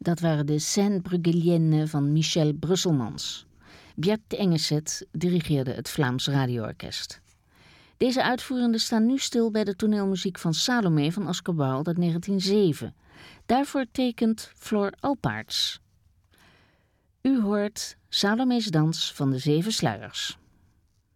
Dat waren de Saint-Brugelienne van Michel Brusselmans. Bert Engeset dirigeerde het Vlaams Radioorkest. Deze uitvoerenden staan nu stil bij de toneelmuziek van Salome van Oscar Wilde uit 1907. Daarvoor tekent Floor Alpaerts. U hoort Salome's Dans van de Zeven Sluiers.